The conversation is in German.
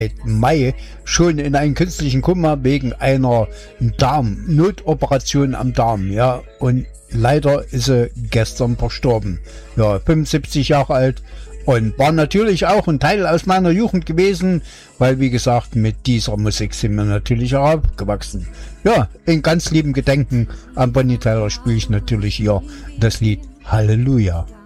Mai schon in einen künstlichen Koma wegen einer Notoperation am Darm, ja, und leider ist sie gestern verstorben. Ja, 75 Jahre alt und war natürlich auch ein Teil aus meiner Jugend gewesen, weil, wie gesagt, mit dieser Musik sind wir natürlich auch aufgewachsen. Ja, in ganz lieben Gedenken an Bonnie Tyler spiele ich natürlich hier das Lied Halleluja.